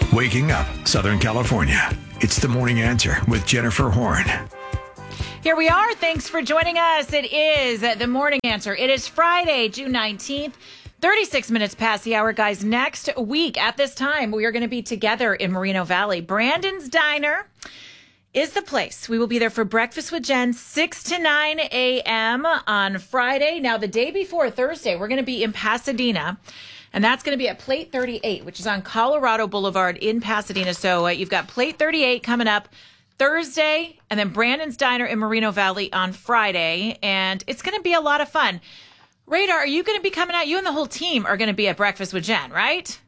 Waking up Southern California. It's the Morning Answer with Jennifer Horn. Here we are. Thanks for joining us. It is the Morning Answer. It is Friday, June 19th, 36 minutes past the hour. Guys, next week at this time, we are going to be together in Moreno Valley. Brandon's Diner is the place. We will be there for Breakfast with Jen, 6 to 9 a.m. on Friday. Now, the day before Thursday, we're going to be in Pasadena. And that's going to be at Plate 38, which is on Colorado Boulevard in Pasadena. So you've got Plate 38 coming up Thursday, and then Brandon's Diner in Moreno Valley on Friday. And it's going to be a lot of fun. Radar, are you going to be coming out? You and the whole team are going to be at Breakfast with Jen, right?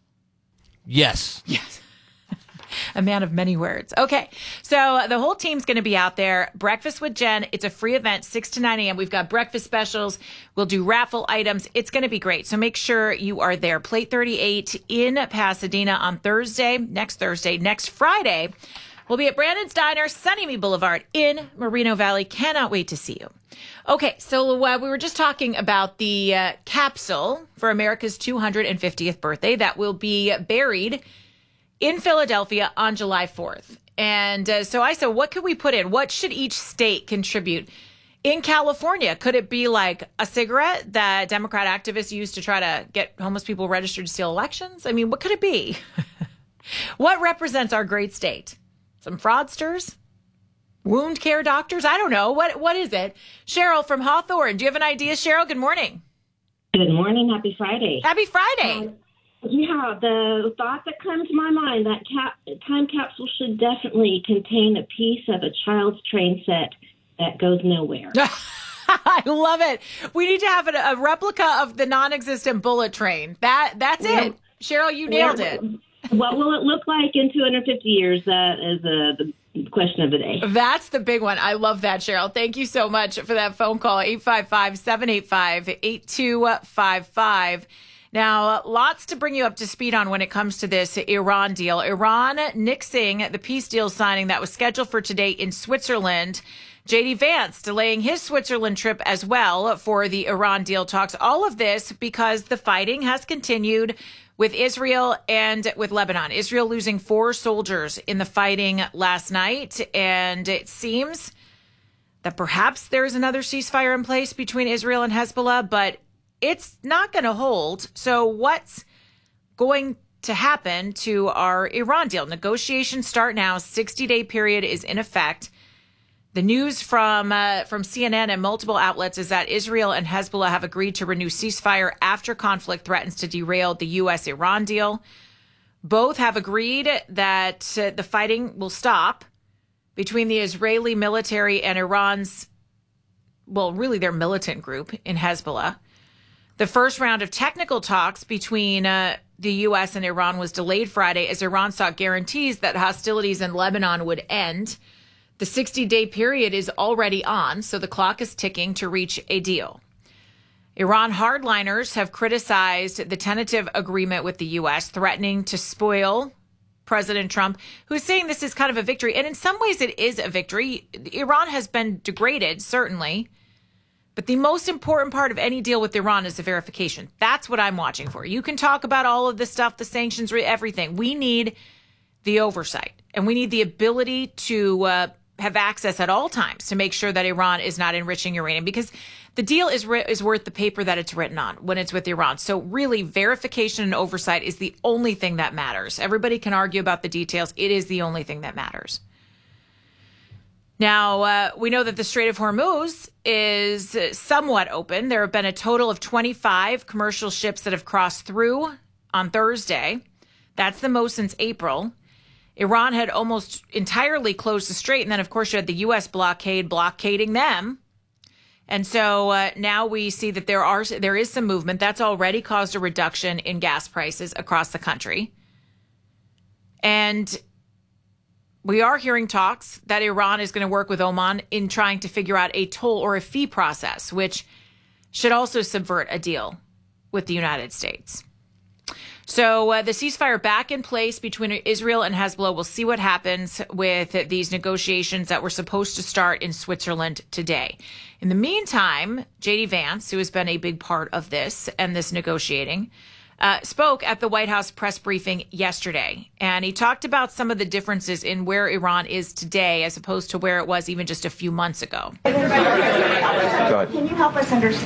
Yes. Yes. A man of many words. Okay. So the whole team's going to be out there. Breakfast with Jen. It's a free event, 6 to 9 a.m. We've got breakfast specials. We'll do raffle items. It's going to be great. So make sure you are there. Plate 38 in Pasadena on next Friday. We'll be at Brandon's Diner, Sunnyme Boulevard in Moreno Valley. Cannot wait to see you. Okay, so we were just talking about the capsule for America's 250th birthday that will be buried in Philadelphia on July 4th. And so I said, what could we put in? What should each state contribute? In California, could it be like a cigarette that Democrat activists use to try to get homeless people registered to steal elections? I mean, what could it be? What represents our great state? Some fraudsters? Wound care doctors? I don't know. What is it? Cheryl from Hawthorne. Do you have an idea, Cheryl? Good morning. Good morning. Happy Friday. Happy Friday. Yeah, the thought that comes to my mind, that time capsule should definitely contain a piece of a child's train set that goes nowhere. I love it. We need to have a replica of the non-existent bullet train. That's it. Cheryl, you nailed it. What will it look like in 250 years? That is the question of the day. That's the big one. I love that, Cheryl. Thank you so much for that phone call, 855-785-8255. Now, lots to bring you up to speed on when it comes to this Iran deal. Iran nixing the peace deal signing that was scheduled for today in Switzerland. J.D. Vance delaying his Switzerland trip as well for the Iran deal talks. All of this because the fighting has continued with Israel and with Lebanon. Israel losing 4 soldiers in the fighting last night. And it seems that perhaps there is another ceasefire in place between Israel and Hezbollah, but it's not going to hold. So what's going to happen to our Iran deal? Negotiations start now. 60-day period is in effect. The news from CNN and multiple outlets is that Israel and Hezbollah have agreed to renew ceasefire after conflict threatens to derail the U.S.-Iran deal. Both have agreed that the fighting will stop between the Israeli military and Iran's, well, really their militant group in Hezbollah. The first round of technical talks between the U.S. and Iran was delayed Friday as Iran sought guarantees that hostilities in Lebanon would end. The 60-day period is already on, so the clock is ticking to reach a deal. Iran hardliners have criticized the tentative agreement with the U.S., threatening to spoil President Trump, who's saying this is kind of a victory. And in some ways, it is a victory. Iran has been degraded, certainly. But the most important part of any deal with Iran is the verification. That's what I'm watching for. You can talk about all of this stuff, the sanctions, everything. We need the oversight, and we need the ability to have access at all times to make sure that Iran is not enriching uranium, because the deal is worth the paper that it's written on when it's with Iran. So really, verification and oversight is the only thing that matters. Everybody can argue about the details. It is the only thing that matters. Now, we know that the Strait of Hormuz is somewhat open. There have been a total of 25 commercial ships that have crossed through on Thursday. That's the most since April. Iran had almost entirely closed the strait. And then, of course, you had the U.S. blockading them. And so now we see that there is some movement. That's already caused a reduction in gas prices across the country. And we are hearing talks that Iran is going to work with Oman in trying to figure out a toll or a fee process, which should also subvert a deal with the United States. So the ceasefire back in place between Israel and Hezbollah. We'll see what happens with these negotiations that were supposed to start in Switzerland today. In the meantime, J.D. Vance, who has been a big part of this and this negotiating, spoke at the White House press briefing yesterday. And he talked about some of the differences in where Iran is today as opposed to where it was even just a few months ago. Can you help us understand